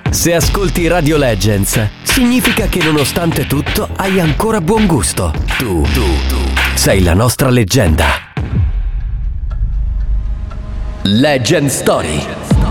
Se ascolti Radio Legends, significa che nonostante tutto hai ancora buon gusto. Tu sei la nostra leggenda. Legend Story.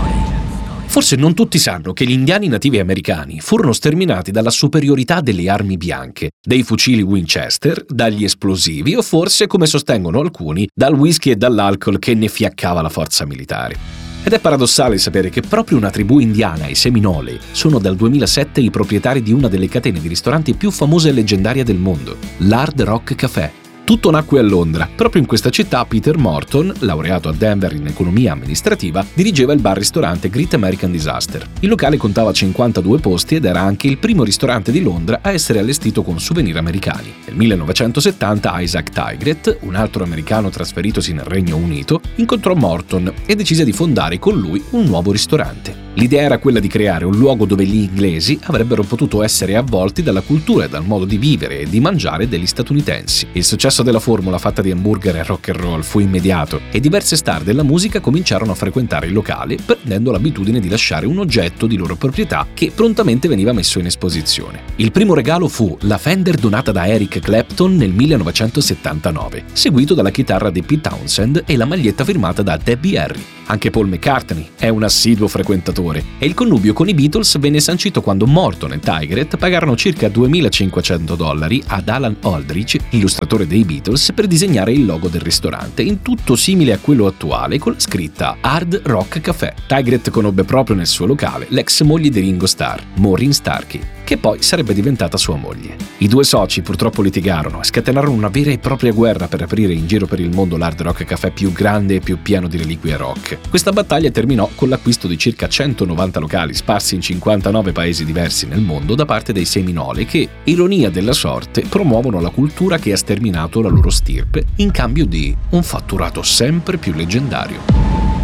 Forse non tutti sanno che gli indiani nativi americani furono sterminati dalla superiorità delle armi bianche, dei fucili Winchester, dagli esplosivi o forse, come sostengono alcuni, dal whisky e dall'alcol che ne fiaccava la forza militare. Ed è paradossale sapere che proprio una tribù indiana, i Seminole, sono dal 2007 i proprietari di una delle catene di ristoranti più famose e leggendarie del mondo, l'Hard Rock Café. Tutto nacque a Londra. Proprio in questa città Peter Morton, laureato a Denver in economia amministrativa, dirigeva il bar-ristorante Great American Disaster. Il locale contava 52 posti ed era anche il primo ristorante di Londra a essere allestito con souvenir americani. Nel 1970 Isaac Tigret, un altro americano trasferitosi nel Regno Unito, incontrò Morton e decise di fondare con lui un nuovo ristorante. L'idea era quella di creare un luogo dove gli inglesi avrebbero potuto essere avvolti dalla cultura e dal modo di vivere e di mangiare degli statunitensi. Il successo della formula fatta di hamburger e rock and roll fu immediato e diverse star della musica cominciarono a frequentare il locale, prendendo l'abitudine di lasciare un oggetto di loro proprietà che prontamente veniva messo in esposizione. Il primo regalo fu la Fender donata da Eric Clapton nel 1979, seguito dalla chitarra di Pete Townshend e la maglietta firmata da Debbie Harry. Anche Paul McCartney è un assiduo frequentatore e il connubio con i Beatles venne sancito quando Morton e Tigret pagarono circa $2.500 ad Alan Aldrich, illustratore dei Beatles, per disegnare il logo del ristorante, in tutto simile a quello attuale con la scritta Hard Rock Café. Tigret conobbe proprio nel suo locale l'ex moglie di Ringo Starr, Maureen Starkey, che poi sarebbe diventata sua moglie. I due soci purtroppo litigarono e scatenarono una vera e propria guerra per aprire in giro per il mondo l'Hard Rock Café più grande e più pieno di reliquie rock. Questa battaglia terminò con l'acquisto di circa 190 locali sparsi in 59 paesi diversi nel mondo da parte dei Seminole che, ironia della sorte, promuovono la cultura che ha sterminato la loro stirpe in cambio di un fatturato sempre più leggendario.